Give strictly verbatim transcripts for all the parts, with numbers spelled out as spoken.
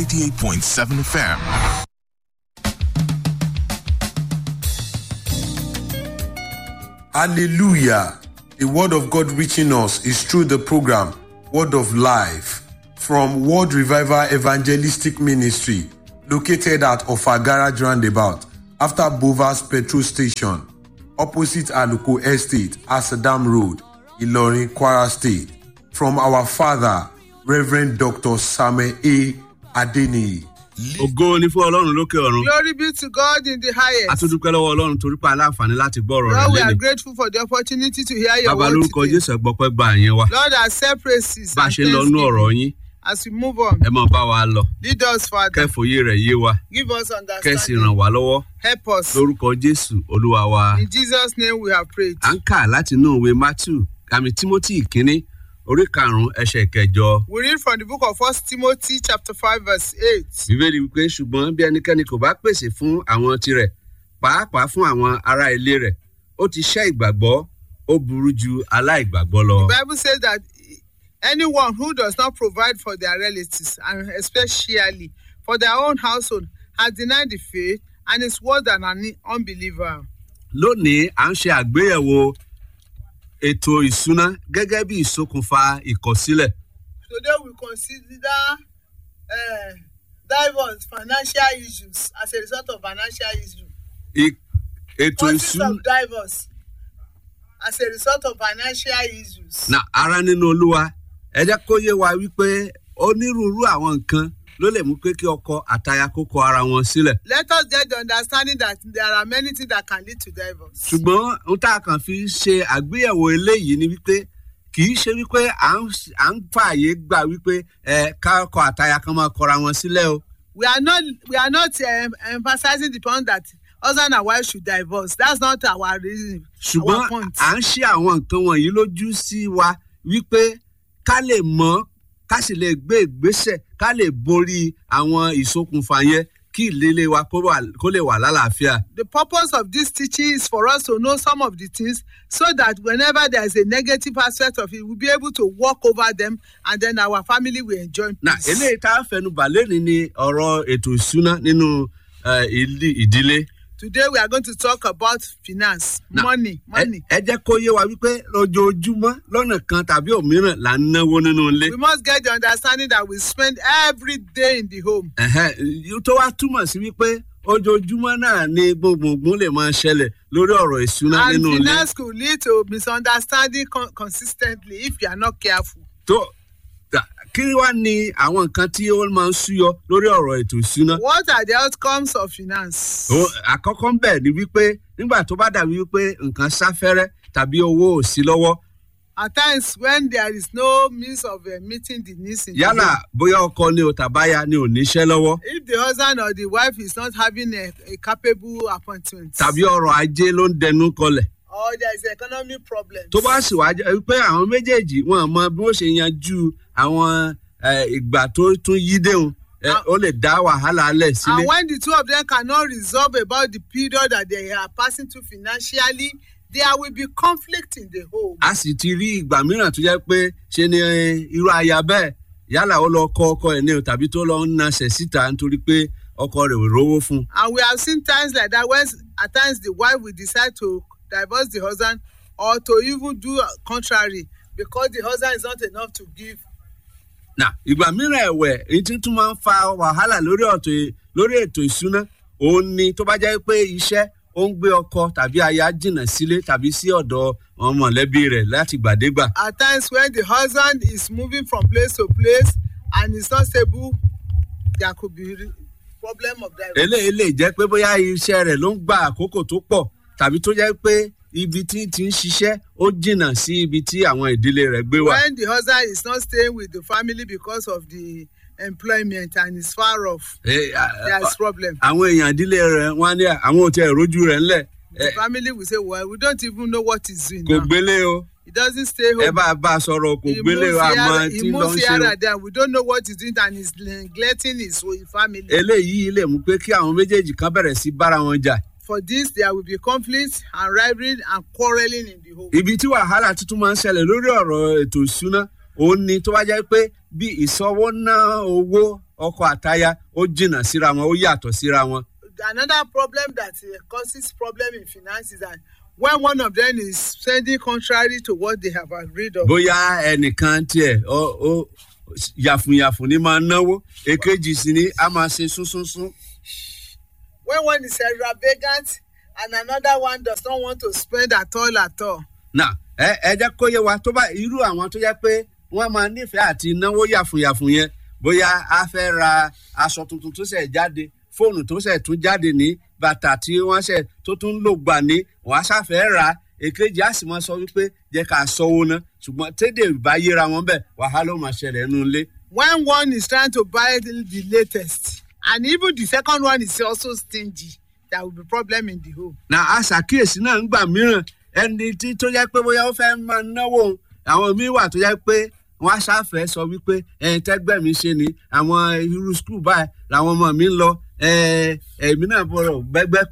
eighty-eight point seven F M. Hallelujah. The word of God reaching us is through the program Word of Life from World Revival Evangelistic Ministry, located at Ofagara Roundabout after Bovas Petrol Station, opposite Aluko Estate, Asadam Road, Ilorin, Kwara State. From our father, Reverend Doctor Samuel A. Adeniyi. Ògo ni fún Ọlọ́run lókè ọ̀run. Glory be to God in the highest. A tún dúpẹ́ lọ́wọ́ Ọlọ́run torí pé aláǹfààní láti gbọ́ ọ̀rọ̀ rẹ̀ Lord, we lẹ́nu. are grateful for the opportunity to hear your Bàbá word lórúkọ today. Jésù ẹ̀gbọ́pẹ́ gba àyẹn wa. Lord, accept praises Bá a and ṣe ń lọ nú ọ̀rọ̀ thanksgiving. yín, As we move on, ẹ máa bá wa lọ. lead us, Father. Kẹ́fòye rẹ̀ yé wa. Give us Kẹ́sì understanding. ràn wá lọ́wọ́. Help us. Lórúkọ Jésù Olúwa wa. In Jesus' name we have prayed. À ń kà láti inú ìwé Matthew, àmì Timothy ìkíní, orí karùn-ún ẹsẹ̀ kẹjọ. We read from the book of First Timothy chapter five verse eight. Bíbélì wípé ṣùgbọ́n bí ẹnikẹ́ni kò bá pèsè fún àwọn tirẹ̀, pàápàá fún àwọn ará ilé rẹ̀, ó ti ṣẹ́ ìgbàgbọ́, ó burú ju aláìgbàgbọ́ lọ. The Bible says that anyone who does not provide for their relatives, and especially for their own household, has denied the faith and is worse than an unbeliever. Lónìí, à ń ṣe àgbéyẹ̀wò ètò ìṣúná gẹ́gẹ́ bí ìṣokùnfà ìkọ̀sílẹ̀. Today we consider uh, diverse financial issues as a result of financial issues. I- Ètò Causes ìṣúná. of divorce as a result of financial issues. Na ara nínú Olúwa, ẹ jẹ́ kó yé wa wípé onírúurú àwọn nǹkan ló lè mú pé kí ọkọ àtaya kó kọ ara wọn sílẹ̀. Let us get the understanding that there are many things that can lead to divorce. Ṣùgbọ́n ohun tá a kàn fi ṣe àgbéyẹ̀wò eléyìí ni wípé kì í ṣe wípé à ń à ń fààyè gbà wípé ẹ ká ọkọ àtaya kan máa kọra wọn sílẹ̀ o. We are not we are not um, emphasizing the point that husband and wife should divorce. That's not our reason. Ṣùgbọ́n Our point. à ń ṣe àwọn nǹkan wọ̀nyí lójú sí wa wípé ká lè mọ̀ ká sì lè gbé ìgbésẹ̀ ká lè borí àwọn ìṣokùnfà yẹn kí ìdílé wa kó wà- kó lè wà lálàáfíà. The purpose of this teaching is for us to know some of the things so that whenever there is a negative aspect of it, we'll be able to walk over them and then our family will enjoy Nà peace. eléyìí tá a fẹnu bà lónìí ni ọ̀rọ̀ ètò ìṣúná nínú eh, ilé- ìdílé. Today we are going to talk about finance, Now, money, money. Ẹ ẹ jẹ́ kó yé wa wípé lójoojúmọ́ lọ́nà kan tàbí òmíràn là ń náwó nínú ilé. We must get the understanding that we spend every day in the home. Ẹ̀hẹ́, yóò tó wá túmọ̀ sí wípé ojoojúmọ́ náà ni gbogbogbò lè máa ṣẹlẹ̀ lórí ọ̀rọ̀ ìṣúná And nínú ilé. finance could lead to misunderstanding con- consistently if you are not careful. Tó tà- kí wá ni àwọn nǹkan tí ó máa ń súyọ lórí ọ̀rọ̀ ètò ìṣúná? What are the outcomes of finance? Ó- Àkọ́kọ́ ń bẹ̀ ni wípé nígbà tó bá dàbí wípé nǹkan sáfẹ́rẹ́ tàbí owó ò sí lọ́wọ́, At times when there is no means of uh, meeting the needs in the yálà home. bóyá ọkọ ni o tàbáyà ni ò níṣẹ́ lọ́wọ́, If the husband or the wife is not having a, a capable appointment, tàbí ọrọ̀ ajé ló ń dẹnu kọlẹ̀. or there is economic problem, Tó bá sì wá jẹ́ wípé àwọn méjèèjì wọn mọ bí wọ́n ṣe yanjú àwọn eh, ìgbà tó tún yí déhùn, eh, ó lè dá wàhálà lẹ̀ sílé. and when the two of them cannot resolve about the period that they are passing through financially, there will be conflict in the home. A sì ti rí ìgbà mìíràn tó jẹ́ pé ṣe ni eh, irú aya bẹ́ẹ̀ yálà ó lọ kọ ọkọ ẹ̀ ní o tàbí tó lọ ń nasẹ̀ síta nítorí pé ọkọ rẹ̀ ò rówó fún un. And we have seen times like that when at times the wife will decide to divorce the husband or to even do contrary because the husband is not enough to give. Nà ìgbà mìíràn ẹ̀wẹ̀ èyí tí tún máa ń fa wàhálà lórí ọ̀tọ̀ lórí ètò ìṣúná òun ni tó bá jẹ́ pé iṣẹ́ ó ń gbé ọkọ tàbí aya jìnnà sílé tàbí sí ọ̀dọ̀ àwọn mọ̀lẹ́bí rẹ̀ láti gbàdégbà. At times when the husband is moving from place to place and is not stable, there could be re- problem of divorce. Eléyìí lè jẹ́ pé bóyá iṣẹ́ rẹ̀ ló ń gba àkókò tó pọ̀ tàbí tó jẹ́ pé ibi tí ti ń ṣiṣẹ́ ó jìnnà sí ibi tí àwọn ìdílé rẹ̀ gbé wà. When the husband is not staying with the family because of the employment and is far off, Eh, ah, there is problem. àwọn èèyàn ìdílé rẹ̀ wọ́n á ní àwọn ò tiẹ̀ rójú rẹ̀ ńlẹ̀ The family will say, well, we don't even know what he's doing kò now. gbélé o He doesn't stay home. ẹ bá a bá a sọ̀rọ̀ kò He gbélé o moves àmọ́ here, tí he ń lọ moves ń here ṣe o. and there. We don't know what he's doing and he's neglecting his whole family. Eléyìí lè mú pé kí àwọn méjèèjì kan bẹ̀rẹ̀ sí bára wọn jà. For this, there will be conflict and rivalry and quarreling in the home. Ibi tí wàhálà tuntun máa ń ṣẹlẹ̀ lórí ọ̀rọ̀ ètò ìṣúná òun ni tó wá jẹ́ pé bí ìsanwó ná owó ọkọ àtaya ó jìnnà síra wọn ó yàtọ̀ síra wọn. Another problem that uh, causes problem in finance is that when one of them is spending contrary to what they have agreed on. Bóyá ẹnìkan tiẹ̀ ó ó yàfùnyàfùn ní máa náwó èkejì sì ni a máa ṣe súnsúnsún. When one is extravagant and another one does not want to spend at all at all. Now ẹ ẹ jẹ́ kó yé wa tó bá irú àwọn tó jẹ́ pé wọ́n máa nífẹ̀ẹ́ àti náwó yàfùnyàfùn yẹn bóyá a fẹ́ ra aṣọ tuntun tó ṣẹ̀ jáde fóònù tó ṣẹ̀ tún jáde ní bàtà tí wọ́n ṣẹ̀ tó tún lò gbà ní wọ́n á ṣàfẹ́ ra èkejì á sì máa sọ wípé jẹ́ ká sanwó ná ṣùgbọ́n tédè bá yéra wọn bẹ́ẹ̀ wàhálà ó máa ṣẹlẹ̀ nínú ilé. When one is trying to buy the latest and even the second one is also stingy, there will be problem in the home. Na a ṣàkíyèsí náà ń gbà mìíràn ẹni tí tó jẹ́ pé bóyá ó fẹ́ máa náwó àwọn míì wà tó jẹ́ pé wọ́n á ṣàfẹ́ sọ wípé ẹ̀yin tẹ́gbẹ́ mi ṣe ni àwọn irú skul báyìí làwọn ọmọ mi ń lọ èmi náà bọ̀rọ̀ gbẹ́gbẹ́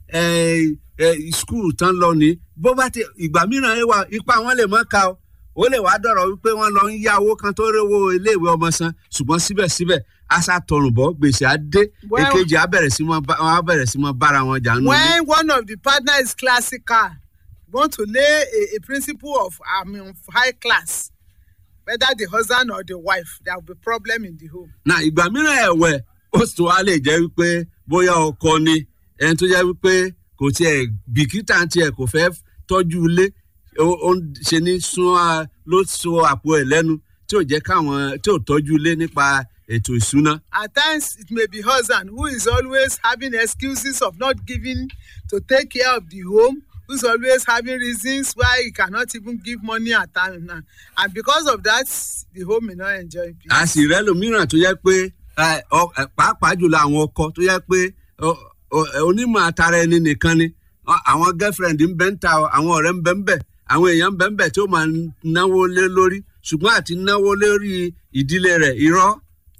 pé skul tán lọ ní bó bá ti ìgbà mìíràn wà ipa wọn lè mọ́ ka o ó lè wá dọ̀rọ̀ wípé wọ́n lọ ń yá owó kan tó rówó iléèwé ọmọ san ṣùgbọ́n síbẹ̀síbẹ̀ àṣà tọrùnbọ̀ gbèsè á dé èkejì á bẹ̀rẹ̀ sí mọ́ á bẹ̀rẹ̀ sí mọ́ bára wọn jà nù. When one of the partner is classical, want to lay a, a principle of I mean, high class, whether the husband or the wife, there will be problem in the home. Na ìgbà mìíràn ẹ̀wẹ̀ ó sì wá lè jẹ́ wípé bóyá ọkọ ni ẹni tó jẹ́ wípé kò tiẹ̀ bìkítà tiẹ̀ kò fẹ́ tọ́jú ilé ó ń ṣe ní sún ló so àpò ẹ̀ lẹ́nu tí ò jẹ́ káwọn tí ò tọ́jú ilé nípa ètò ìṣúná. At times it may be husband who is always having excuses of not giving to take care of the home, who's always having reasons why he cannot even give money at time now, and because of that the home may not enjoy peace. A sì rẹ́ lòmíràn tó yẹ pé pàápàá jùlọ àwọn ọkọ tó yẹ pé onímọ̀ àtàrà ẹni nìkan ni àwọn girlfriend ń bẹ ń ta àwọn ọ̀rẹ́ ń bẹ ń bẹ àwọn èèyàn ń bẹ ń bẹ tí ó máa náwó lé lórí ṣùgbọ́n àti náwó lórí ìdílé rẹ̀ irọ́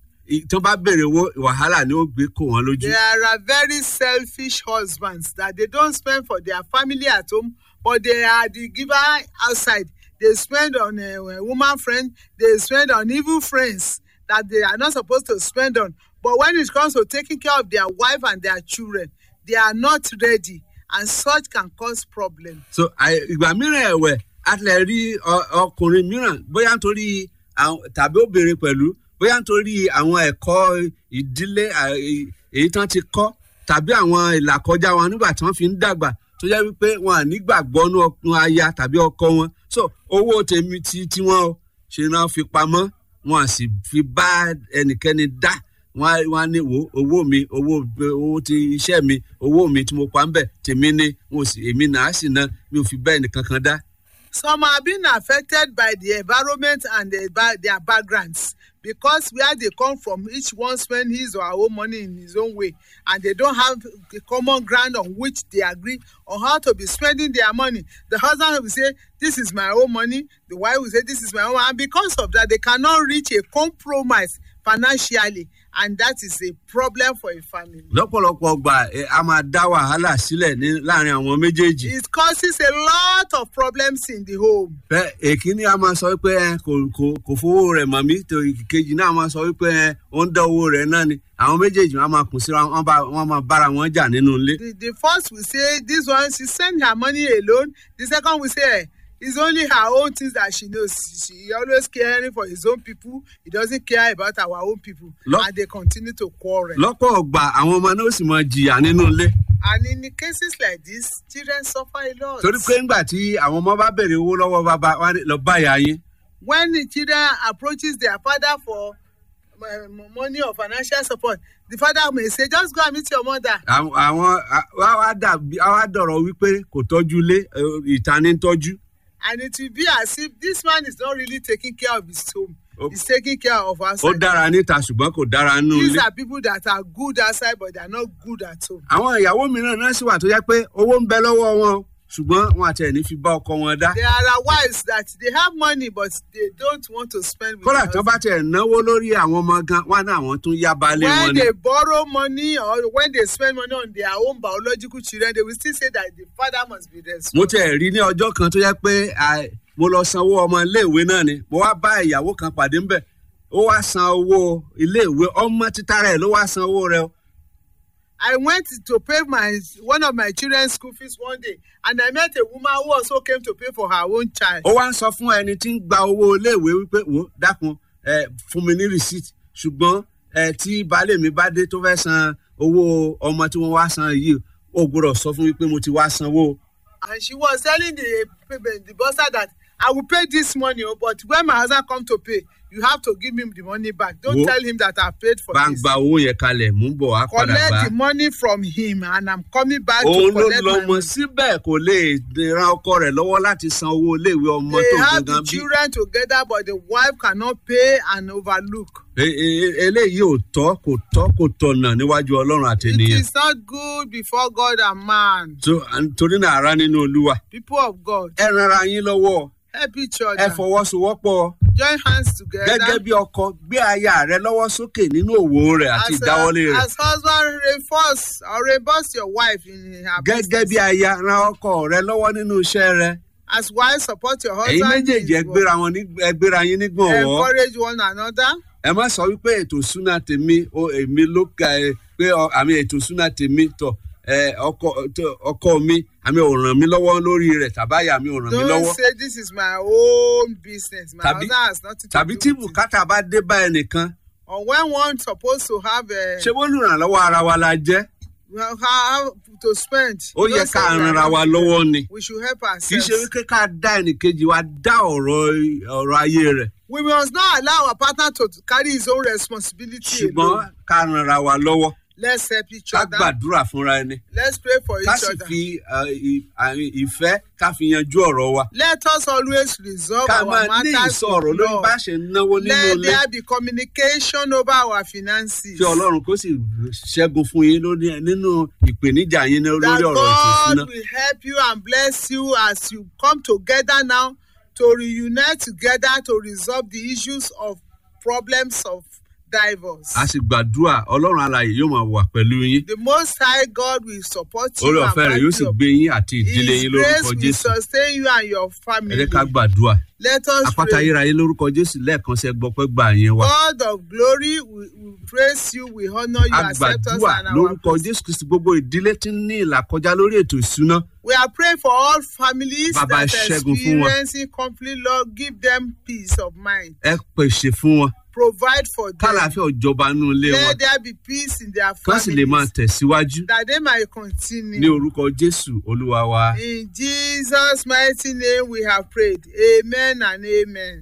tó bá béèrè owó wàhálà ni ó gbé kó wọn lójú. There are very selfish husbands that they don't spend for their family at home, but they are the giver outside. They spend on a, a woman friend, they spend on evil friends that they are not supposed to spend on. But when it comes to taking care of their wife and their children, they are not ready, and such can cause problems. So ìgbà mìíràn ẹ̀wẹ̀ a lè rí ọkùnrin mìíràn bóyá nítorí tàbí obìnrin pẹ̀lú bóyá nítorí àwọn ẹ̀kọ́ ìdílé èyí tán ti kọ́ tàbí àwọn ìlàkọjá wọn nígbà tí wọ́n fi ń dàgbà tó jẹ́ wípé wọn à ní gbàgbọ́ nú ọkùnrin aya tàbí ọkọ wọn so owó tèmi ti tiwọn o ṣe náà fi pamọ́ wọn à sì fi bá ẹnikẹ́ni dá wọn wọn ní wo owó mi owó owó ti iṣẹ́ mi owó mi tí mo pa ń bẹ̀ tèmi ni mo sì èmi náà sì ná mi ò fi bẹ́ẹ̀ nìkankan dá. Some have been affected by the environment and the, by their backgrounds because where they come from, each one spend his or her own money in his own way, and they don't have a common ground on which they agree on how to be spending their money. The husband will say, "This is my own money." The wife will say, "This is my own," and because of that, they cannot reach a compromise financially, and that is a problem for a family. lọ́pọ̀lọpọ̀ ọgbà a máa dá wàhálà sílẹ̀ ní láàrin àwọn méjèèjì. It causes a lot of problems in the home. bẹ́ẹ̀ èkíní a máa sọ pé kò kò kò fowó rẹ̀ mọ̀ mí tó ìkejì náà máa sọ pé ó ń dá owó rẹ̀ náà ni àwọn méjèèjì wọn máa kùn síra wọn máa bára wọn jà nínú ilé. The, the first will say this one she send her money alone. The second will say it's only her own things that she knows. She always caring for his own people. He doesn't care about our own people. Lo- and they continue to quarrel. lọ́pọ̀ ọgbà àwọn ọmọ náà sì máa jìyà nínú ilé. And in the cases like this, children suffer a lot. torí pé ńgbà tí àwọn ọmọ bá béèrè owó lọ́wọ́ bàbá wọn lọ bá ìyá yín. When the children approaches their father for uh, money or financial support, the father may say, "Just go and meet your mother." àwọn àwa dọ̀rọ̀ wípé kò tọ́jú ilé ìta ní tọ́jú. And it will be as if this man is not really taking care of his home. Oh. He's taking care of us. Ó dára níta ṣùgbọ́n kò dára nínú ilé. These are people that are good outside but they are not good at home. Àwọn ìyàwó mìíràn náà sì wà tó yẹ pé owó ń bẹ lọ́wọ́ wọn ṣùgbọ́n wọn àti ẹni fi bá ọkọ wọn dá. There are wives that they have money but they don't want to spend with kódà tó bá tẹ̀ náwó lórí àwọn ọmọ gan wọn náà wọn tún yá balẹ̀ wọn when ni. they borrow money or when they spend money on their own biological children, they will still say that the father must be responsible. mo tẹ̀ rí ní ọjọ́ kan tó yẹ pé mo lọ sanwó ọmọ iléèwé náà ni mo wá bá ìyàwó kan pàdé ńbẹ̀ ó wá san owó iléèwé ọmọ títa rẹ̀ ló wá san owó rẹ̀. I went to pay my one of my children's school fees one day, and I met a woman who also came to pay for her own child. Ó wá ń sọ fún ẹni tí ń gba owó iléèwé wípé wò dákun ẹ fún mi ní receipt ṣùgbọ́n ẹ tí baálé mi bá dé tó fẹ́ san owó ọmọ tí wọ́n wá san yìí ó gbọ́dọ̀ sọ fún mi pé mo ti wá sanwó. And she was telling the the bursar that I will pay this money, but when my husband come to pay, you have to give him the money back. Don't Wo, tell him that I paid for bá ń this. gba owó yẹn kalẹ̀ mú bọ̀ wá padà bá. Collect the money from him, and I'm coming back to Òun ló collect my lọ́mọ money. síbẹ̀ kò lè ran ọkọ rẹ̀ lọ́wọ́ láti san owó iléèwé ọmọ They tó have the gangan bí. children together, but the wife cannot pay and overlook. E- e- eléyìí ò tọ́ kò tọ́ kò tọ̀nà níwájú Ọlọ́run àti It ènìyàn. is not good before God and man. So, torí náà ara nínú Olúwa. People of God, Ẹ ranra yín lọ́wọ́. help each Ẹ other. fọwọ́sowọ́pọ̀. Join hands together. Gẹ́gẹ́ bí ọkọ gbé aya rẹ lọ́wọ́ sókè nínú òwò rẹ̀ àti As, a, ìdáwọ́lé rẹ̀. as husband, reinforce or reimburse your wife in her Gẹ́gẹ́ bí business. aya ran ọkọ rẹ lọ́wọ́ nínú iṣẹ́ rẹ̀. As wife, support your Ẹ̀yin husband. méjèèjì ẹ in his gbéra work. wọn ní ẹ gbéra yín nígbọ̀nwọ́. Encourage one another. Ẹ má sọ wípé ètò ìṣúná tèmi o èmi ló ka ẹ pé ọ- àmì ètò ìṣúná tèmi tọ ẹ ọkọ tó- ọkọ mi àmì ò ràn mí lọ́wọ́ lórí rẹ̀ tàbáyà mi ò ràn mí Don't lọ́wọ́. say this is my own business. My Tàbí- husband has nothing to Tàbí do tí with it. bùkátà bá dé bá ẹnìkan Or when one supposed to have a ṣé wọ́n lùrànlọ́wọ́ ara wa la jẹ́. well, have to spend. Ó yẹ Don't say ká we are ranra wa not- lọ́wọ́ ni. We should help Kì í ṣe ourselves. wípé ká dá ẹnìkejì wa dá ọ̀rọ̀ ọ̀rọ̀ ayé rẹ̀. We must not allow our partner to carry his own responsibility Ṣùgbọ́n alone. ká ranra wa lọ́wọ́. Let's help each Ká other. gbàdúrà fúnra ẹni. Let's pray for Ká each sì other. fi uh, i- à- ìfẹ́ ká fi yanjú ọ̀rọ̀ wa. Let us always resolve Ká our máa ní matters ìsọ̀rọ̀ with lórí love. bá ṣe náwó nínú Let ilé. there be communication over our finances. Kí Ọlọ́run kó sì ṣẹ́gun fún yín lórí nínú ìpèníjà yín lórí That ọ̀rọ̀ ètò ìṣúná. God will help you and bless you as you come together now to reunite together to resolve the issues of problems of divorce. A sì gbàdúrà Ọlọ́run alààyè yóò máa wà pẹ̀lú yín. The Most High God will support you Orí and ọ̀fẹ́ rẹ̀ back yóò sì you up. gbé yín àti ìdílé His yín grace lórúkọ will Jésù. sustain you and your Ẹ family. jẹ́ ká gbàdúrà. Let us Àpáta pray. ayérayé lórúkọ Jésù lẹ́ẹ̀kan sí ẹgbọ́pẹ́ gbà yín wa. God of glory, we, we praise you, we honor you, A accept us gbàdúrà and our lórúkọ praise. Jésù Kristi gbogbo ìdílé tí ń ní ìlàkọjá lórí ètò ìṣúná. We are praying for all families Bàbá, that ẹ are ṣẹ́gun fún wọn. experiencing conflict. Lord, give them peace of mind. Ẹ pèsè fún wọn. Provide for them. Kálàáfíà ìjọba nínú ilé wọn. Let there be peace in their Kán sì lè máa families. tẹ̀síwájú That they might ní continue. orúkọ Jésù Olúwa wa. In Jesus' mighty name we have prayed. Amen and amen.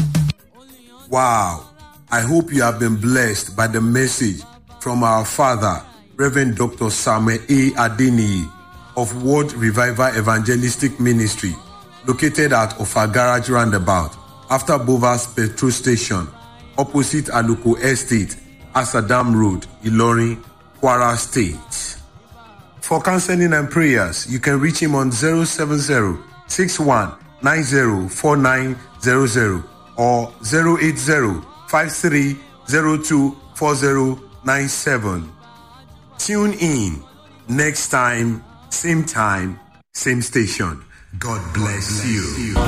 Wow. I hope you have been blessed by the message from our father, Reverend Doctor Samuel A. Adeniyi of World Revival Evangelistic Ministry, located at Ofa Garage Roundabout, after Bovas Petrol Station, opposite Aluko Estate, Asadam Road, Ilorin, Kwara State. For counseling and prayers, you can reach him on zero seven zero, six one nine zero, four nine zero zero or zero eight zero, five three zero two, four zero nine seven. Tune in next time, same time, same station. God bless you.